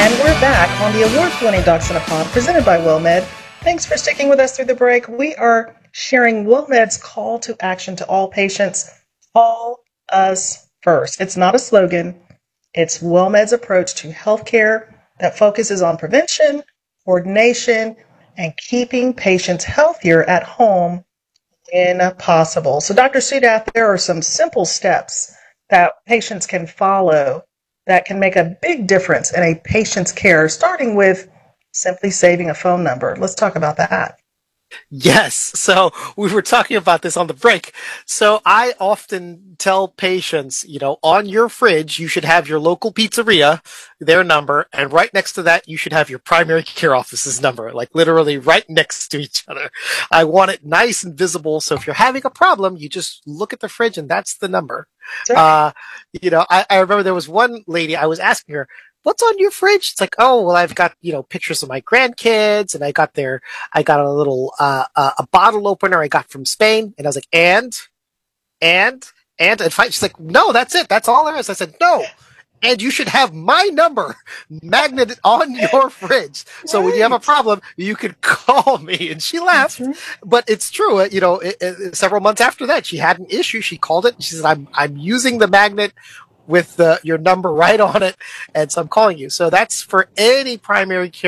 And we're back on the award-winning Docs in a Pod presented by WellMed. Thanks for sticking with us through the break. We are sharing WellMed's call to action to all patients. Call us first. It's not a slogan. It's WellMed's approach to healthcare that focuses on prevention, coordination, and keeping patients healthier at home when possible. So, Dr. Sudath, there are some simple steps that patients can follow that can make a big difference in a patient's care, starting with simply saving a phone number. Let's talk about that. Yes. So we were talking about this on the break. So I often tell patients, on your fridge, you should have your local pizzeria, their number, and right next to that, you should have your primary care office's number, like literally right next to each other. I want it nice and visible. So if you're having a problem, you just look at the fridge and that's the number. Right. Uh, I remember there was one lady, I was asking her, what's on your fridge? It's like, oh, well, I've got, pictures of my grandkids and I got a little, a bottle opener I got from Spain. And I was like, and, and she's like, no, that's it. That's all there is. I said, no. And you should have my number magneted on your fridge. So when you have a Right. problem, you can call me. And she That's laughed, right. but it's true. Several months after that, she had an issue. She called it and she said, I'm using the magnet with your number right on it. And so I'm calling you. So that's for any primary care